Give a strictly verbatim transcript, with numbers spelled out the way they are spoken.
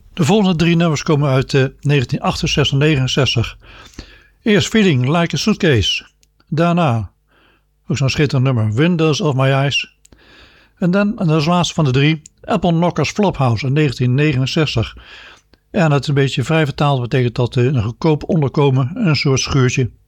De volgende drie nummers komen uit uh, negentien achtenzestig negenenzestig. Eerst Feeling Like a Suitcase. Daarna, ook zo'n schitterend nummer, Windows of My Eyes. En dan, en dat is de laatste van de drie, Apple Knockers Flophouse in negentien negenenzestig. En dat is een beetje vrij vertaald, betekent dat uh, een goedkoop onderkomen, een soort schuurtje.